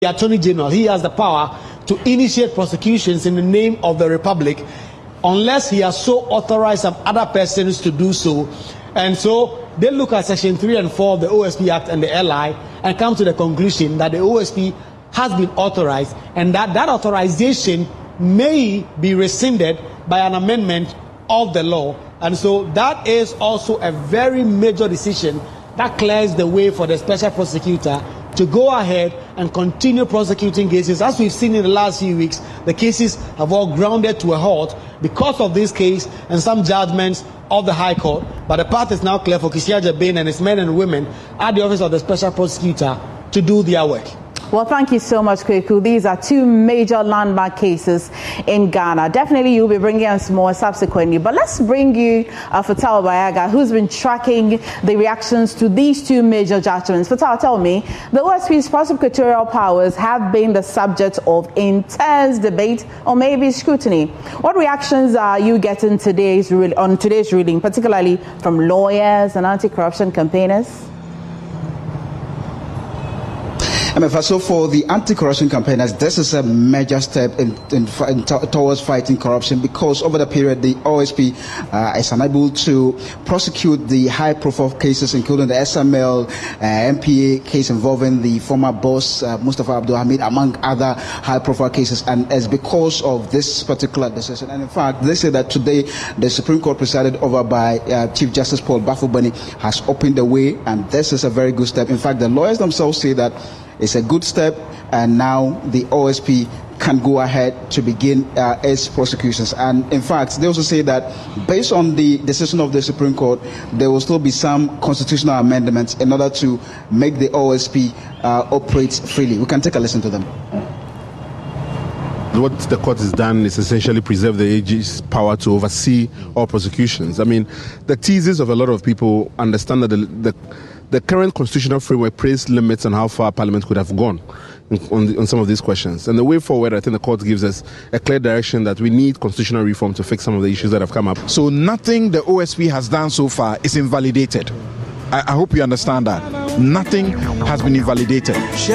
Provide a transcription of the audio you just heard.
the Attorney General. He has the power to initiate prosecutions in the name of the Republic unless he has so authorized some other persons to do so. And so they look at Section 3 and 4 of the OSP Act and the LI and come to the conclusion that the OSP has been authorized and that authorization may be rescinded by an amendment of the law. And so that is also a very major decision that clears the way for the special prosecutor to go ahead and continue prosecuting cases. As we've seen in the last few weeks, the cases have all grounded to a halt because of this case and some judgments of the High Court. But the path is now clear for Kwesi Agyebeng and his men and women at the office of the special prosecutor to do their work. Well, thank you so much, Kweku. These are two major landmark cases in Ghana. Definitely, you'll be bringing us more subsequently. But let's bring you Fatal Bayaga, who's been tracking the reactions to these two major judgments. Fatal, tell me, the OSP's prosecutorial powers have been the subject of intense debate or maybe scrutiny. What reactions are you getting on today's ruling, particularly from lawyers and anti-corruption campaigners? So for the anti-corruption campaigners, this is a major step towards fighting corruption, because over the period the OSP is unable to prosecute the high-profile cases, including the SML MPA case involving the former boss Mustafa Abdul Hamid, among other high-profile cases, and it's because of this particular decision. And in fact, they say that today the Supreme Court, presided over by Chief Justice Paul Bafubani, has opened the way, and this is a very good step. In fact, the lawyers themselves say that it's a good step, and now the OSP can go ahead to begin its prosecutions. And in fact, they also say that based on the decision of the Supreme Court, there will still be some constitutional amendments in order to make the OSP operate freely. We can take a listen to them. What the court has done is essentially preserve the AG's power to oversee all prosecutions. I mean, the thesis of a lot of people understand that the current constitutional framework placed limits on how far Parliament could have gone on some of these questions. And the way forward, I think the court gives us a clear direction that we need constitutional reform to fix some of the issues that have come up. So nothing the OSP has done so far is invalidated. I hope you understand that. Nothing has been invalidated.